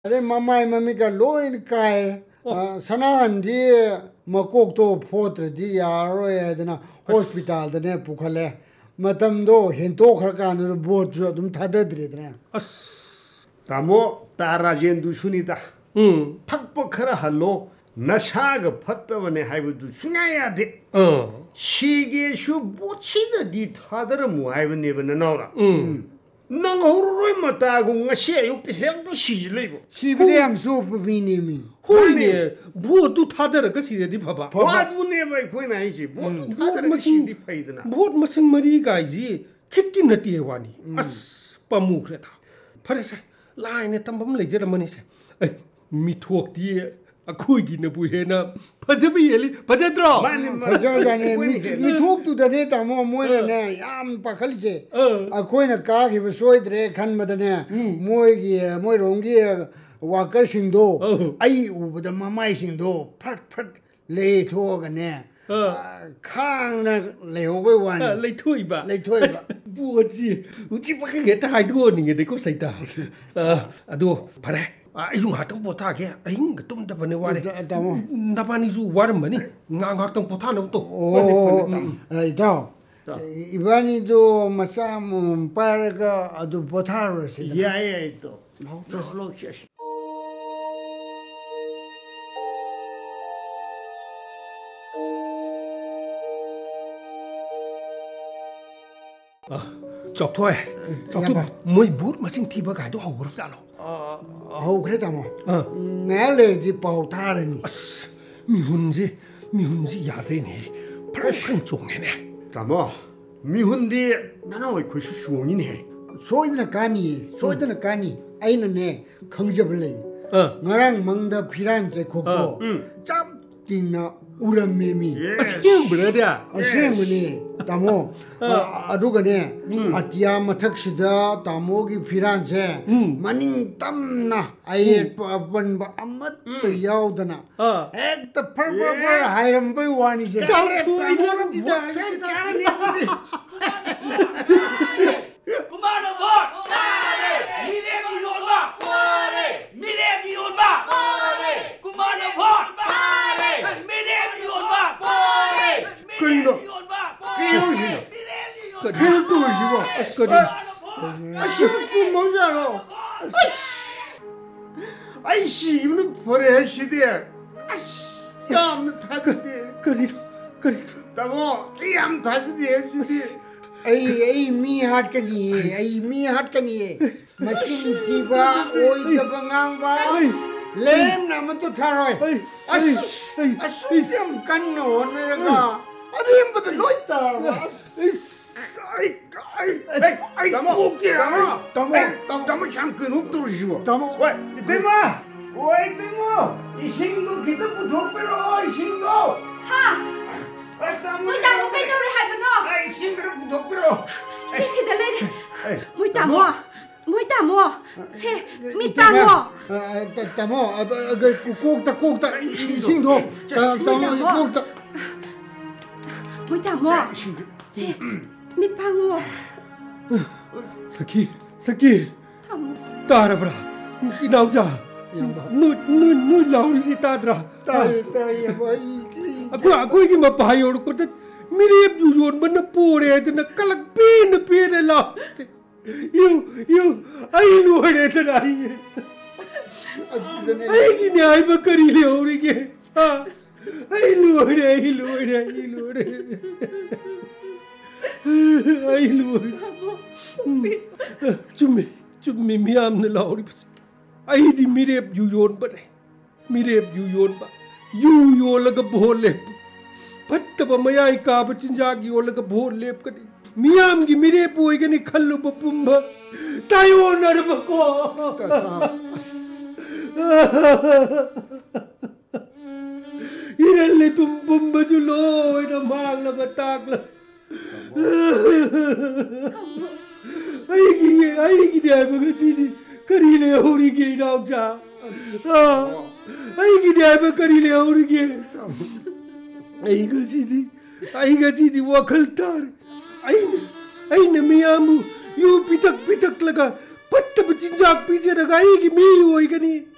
अरे ममाई मम्मी का लोइन काय सनाहंदी मकोकतो फोत्रदी यारोय हायदना हॉस्पिटल पुखले मतमदो हेंतोखरकान बोर्डसु अदुम थादद्रेदना तामो ताराजेंदु सुनीता थक्प खरा हल्लो नशाग फत्तवने हाइबदु सुना यादे 시계수 보치다디 타더라무 하이브네브 나오라 nang horoi mata gung ngasi ayuk te hek du sijlei bo 시비암 수부비니미 호이네 보도 타더라 그 시레디 봐봐 wa du ne bai khoi na hi bo tu thadar ka sidi phaidna बहुत मसिंग मरी गाइजी खिटकी नती वानी अस पमुखरे था फरे से लाइने तंबम लेजर मनी से मिठोक्ती अखुगी न बुहेना फजबी हेली फजद्रो फजजाने मिथोक्तुदने तामो मोयने याम पाखलसे अखोइना कागिब सोइद्रे खनमदने मोय रोंगी वाकर सिंदो आई उबद ममाई सिंदो फट फट ले थोगने खांगना लेहोबे वानी लेथोइबा बुजी उची पके गेटा हाइदो निगे देखो सैता अदो फरे आइजु हातंग पोथागे अहिंग तुमदबने वारे नबानीजु वारमनी ngang पोथा न तो इताओ इबानीदो मसाम पारगा अदु पोथारोसे याय तो लो शेष चौथोय मोय बुट मसिंग थीबा गाइदो हौग्रब जालो हौग्रे तामो नेलेदि पाउथारनी मिहुनजी यादेने फरफन चोंगेने तामो मिहुनदी नानावै खोसु सुङिने सोइदना कानी आइनने खंजबले ngarang mangda phiran che khokto chap tingna uramemi aseng brada asengmuni tamo adugane atia mathak sida tamo gi phiran che maning tamna ayet pan ba amat yaudana ek ta par hairam bai wani je Kumar Award! Mire Biyonba! Mire Biyonba! Kumar Award! Mire Biyonba! Kundo Kiyosino Kento shibo Askari Ashibu chumojaro Aishi ibnu pore shide Yam thadde करी tamo yam thadde shide ai mi hat kani machine jiba oi dabangang ba lem nam to tharoi asum kan no neraga adim bad loita tamo shanku no to shibo tamo oi temo isingdo kita puthokpero isingdo Ha! Muy tamo kay daw rehay ba no? ai isingdo puthokpero Si dalay. Muy tamo. Si mi tamo. tamo kokta isingdo tamo kokta Muy tamo. Si mi pango. सकी Tamo. तारा बड़ा इनाउजा नु Lowry तादरा अको की मपाई और को मेरे जुजोन बन पोरे त न कलक पेन ला यू आई लोड़े त आई आई की न्याय बकरी ले औरी के आई लोड़े आई लोड़े चुम्मे मियाम न लाउरी बस आई दी मेरे जुजोन बने मेरे जुजोन बा यू योलग भोले फत्तब मयाई काब चिंजाग योलग भोले कदी मियाम की मेरे पोई गनी खल्लु बपुंब तायो नरबको इरल्ले तुम बुंब जुलो इना माल बतागल आई की दे बगचीनी करीले होरी के नाउजा आई की दे करीले होरी के आई गजीदी वखल तार आई न मियामु यू पितक लगा पत्त बचिंजाक पीछे रगाई की मी होई गनी